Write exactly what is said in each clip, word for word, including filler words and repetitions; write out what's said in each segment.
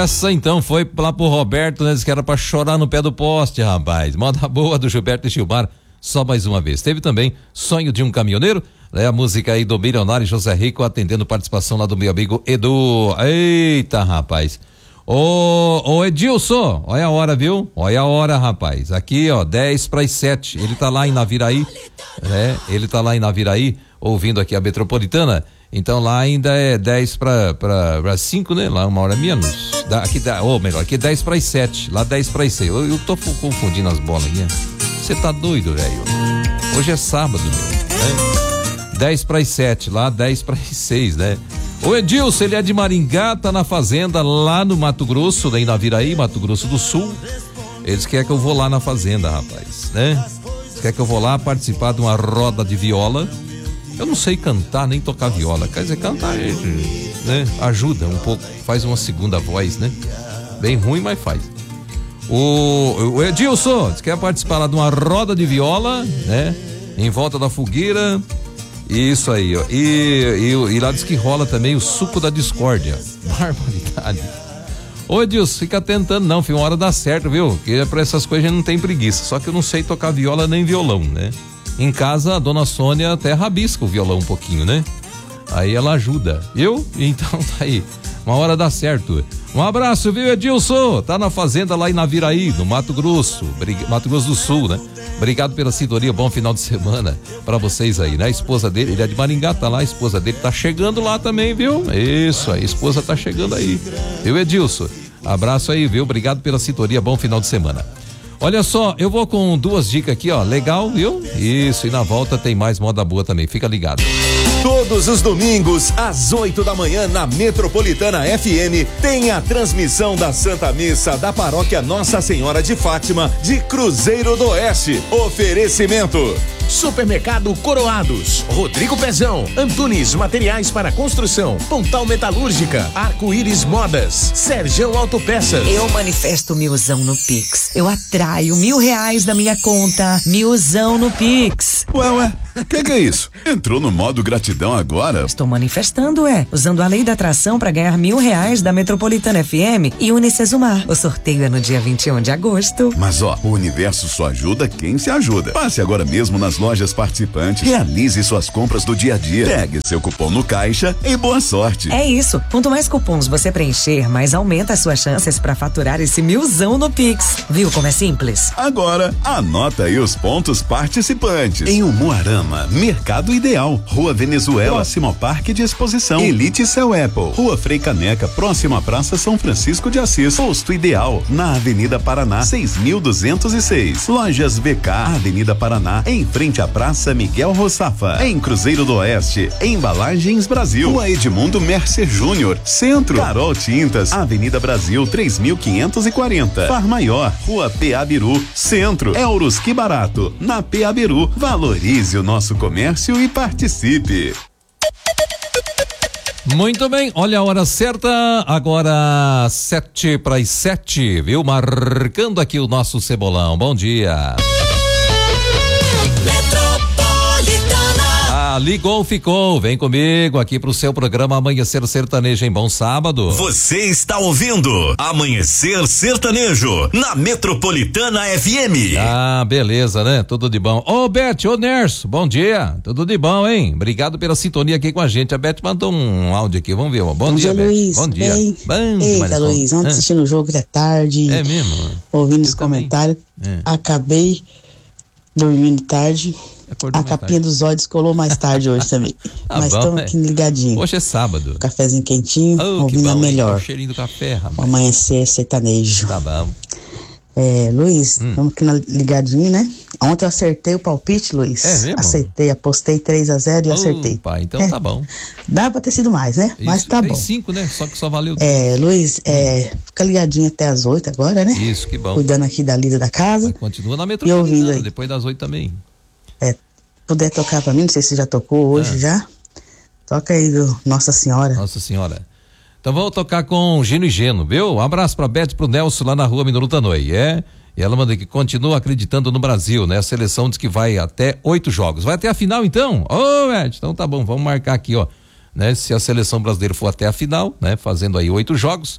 essa então foi lá pro Roberto, né? Diz que era pra chorar no pé do poste, rapaz. Moda boa do Gilberto e Gilmar, só mais uma vez. Teve também Sonho de um Caminhoneiro, né? A música aí do milionário José Rico, atendendo participação lá do meu amigo Edu. Eita, rapaz. Ô, ô Edilson, olha a hora, viu? Olha a hora, rapaz. Aqui, ó, dez para as sete. Ele tá lá em Naviraí, né? Ele tá lá em Naviraí, ouvindo aqui a Metropolitana. Então lá ainda é dez para cinco, né? Lá uma hora menos. Da, aqui dá, ou melhor, aqui é dez para as sete. Lá dez para as seis. Eu, eu tô confundindo as bolas aqui. Você tá doido, velho? Hoje é sábado, meu, né? dez para as sete. Lá dez para as seis, né? O Edilson, ele é de Maringá, tá na fazenda lá no Mato Grosso, né, em Naviraí, Mato Grosso do Sul. Eles querem que eu vou lá na fazenda, rapaz, né? Eles querem que eu vou lá participar de uma roda de viola. Eu não sei cantar nem tocar viola, quer dizer, cantar, né? Ajuda um pouco, faz uma segunda voz, né? Bem ruim, mas faz. O, o Edilson, eles querem participar lá de uma roda de viola, né? Em volta da fogueira. Isso aí, ó. E, e, e lá diz que rola também o suco da discórdia. Barbaridade. Ô Edilson, fica tentando não, filho, uma hora dá certo, viu? Porque pra essas coisas a gente não tem preguiça. Só que eu não sei tocar viola nem violão, né? Em casa a dona Sônia até rabisca o violão um pouquinho, né? Aí ela ajuda. Eu? Então tá aí. Uma hora dá certo. Um abraço, viu, Edilson? Tá na fazenda lá em Naviraí, no Mato Grosso, Mato Grosso do Sul, né? Obrigado pela sintonia, bom final de semana pra vocês aí, né? A esposa dele, ele é de Maringá, tá lá, a esposa dele tá chegando lá também, viu? Isso, a esposa tá chegando aí. Viu, Edilson? Abraço aí, viu? Obrigado pela sintonia, bom final de semana. Olha só, eu vou com duas dicas aqui, ó, legal, viu? Isso, e na volta tem mais moda boa também, fica ligado. Todos os domingos, às oito da manhã, na Metropolitana F M, tem a transmissão da Santa Missa da Paróquia Nossa Senhora de Fátima, de Cruzeiro do Oeste. Oferecimento: Supermercado Coroados, Rodrigo Pezão, Antunes Materiais para Construção, Pontal Metalúrgica, Arco-Íris Modas, Serjão Autopeças. Eu manifesto milzão no Pix. Eu atraio mil reais da minha conta. Milzão no Pix. Ué, ué, o que, que é isso? Entrou no modo gratidão agora? Estou manifestando, é. Usando a lei da atração para ganhar mil reais da Metropolitana F M e Unicesumar. O sorteio é no dia vinte e um de agosto. Mas ó, o universo só ajuda quem se ajuda. Passe agora mesmo nas lojas participantes. Realize suas compras do dia a dia. Pegue seu cupom no caixa e boa sorte. É isso. Quanto mais cupons você preencher, mais aumenta as suas chances para faturar esse milzão no Pix. Viu como é simples? Agora, anota aí os pontos participantes. Em Umuarama, Mercado Ideal, Rua Venezuela, próximo ao Parque de Exposição. Elite Cell Apple, Rua Frei Caneca, próximo à Praça São Francisco de Assis. Posto Ideal, na Avenida Paraná, seis mil duzentos e seis. Lojas B K, Avenida Paraná, em frente à Praça Miguel Rossafa. Em Cruzeiro do Oeste, Embalagens Brasil. Rua Edmundo Mercer Júnior, Centro. Carol Tintas, Avenida Brasil, três mil quinhentos e quarenta. Far Maior, Rua P A Biru, Centro. Euros Que Barato, na P A Biru. Valorize o nosso comércio e participe. Muito bem, olha a hora certa, agora sete para as sete, viu? Marcando aqui o nosso Cebolão. Bom dia. Ah, ligou, ficou. Vem comigo aqui pro seu programa Amanhecer Sertanejo em Bom Sábado. Você está ouvindo Amanhecer Sertanejo na Metropolitana F M. Ah, beleza, né? Tudo de bom. Ô, Beth, ô, Nerso, bom dia. Tudo de bom, hein? Obrigado pela sintonia aqui com a gente. A Beth mandou um áudio aqui, vamos ver. Bom, bom dia, dia, Beth. Luiz. Bom dia. Bem, bom, eita, Luiz, ontem ah. assistindo o jogo até tarde. É mesmo? Ouvindo Você os comentários. É. Acabei dormindo tarde. Acordou a capinha tarde. Dos olhos colou mais tarde hoje também. Ah, mas estamos aqui ligadinho. Hoje é sábado. Cafézinho quentinho, oh, ouvindo a melhor. O cheirinho do café, rapaz. Amanhecer Sertanejo. Tá bom. É, Luiz, estamos hum. aqui na, ligadinho, né? Ontem eu acertei o palpite, Luiz. É mesmo? Acertei, apostei três a zero e oh, acertei. Pai, então é. tá bom. Dá pra ter sido mais, né? Isso, mas tá bom. cinco, né? Só que só valeu. É, Luiz, hum. é, fica ligadinho até as oito agora, né? Isso, que bom. Cuidando aqui da lida da casa. Mas continua na Metropolitana, e ouvindo aí. Depois das oito também. É, puder tocar pra mim, não sei se já tocou hoje ah. já. Toca aí do Nossa Senhora. Nossa Senhora. Então vamos tocar com Gino e Geno, viu? Um abraço pra Beth e pro Nelson lá na rua Minuto Noi, é? E ela manda que continua acreditando no Brasil, né? A seleção diz que vai até oito jogos. Vai até a final então? Ô, oh, Beth, então tá bom, vamos marcar aqui, ó. Né? Se a seleção brasileira for até a final, né? Fazendo aí oito jogos,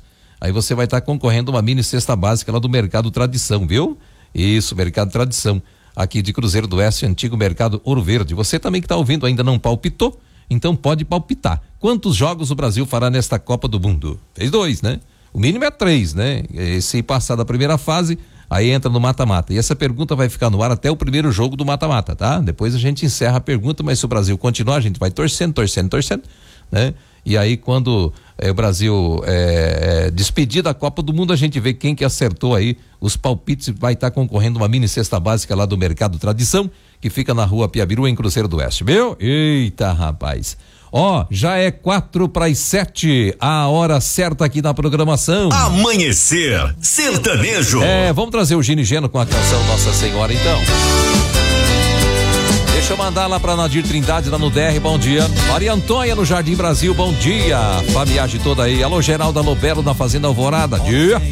aí você vai estar tá concorrendo a uma mini cesta básica lá do Mercado Tradição, viu? Isso, Mercado Tradição, aqui de Cruzeiro do Oeste, antigo Mercado Ouro Verde. Você também que está ouvindo ainda não palpitou? Então pode palpitar. Quantos jogos o Brasil fará nesta Copa do Mundo? Fez dois, né? O mínimo é três, né? Se passar da primeira fase, aí entra no mata-mata. E essa pergunta vai ficar no ar até o primeiro jogo do mata-mata, tá? Depois a gente encerra a pergunta, mas se o Brasil continuar, a gente vai torcendo, torcendo, torcendo, né? E aí quando é, o Brasil é, é, despedir da Copa do Mundo, a gente vê quem que acertou aí os palpites, vai estar tá concorrendo uma mini cesta básica lá do Mercado Tradição, que fica na rua Piabiru, em Cruzeiro do Oeste, viu? Eita, rapaz. Ó, oh, já é quatro para as sete, a hora certa aqui na programação. Amanhecer Sertanejo. É, vamos trazer o Gini Geno com a canção Nossa Senhora, então. Deixa eu mandar lá pra Nadir Trindade, lá no D R, bom dia. Maria Antônia no Jardim Brasil, bom dia. Familiagem toda aí. Alô, Geraldo, alô, Belo na Fazenda Alvorada, dia.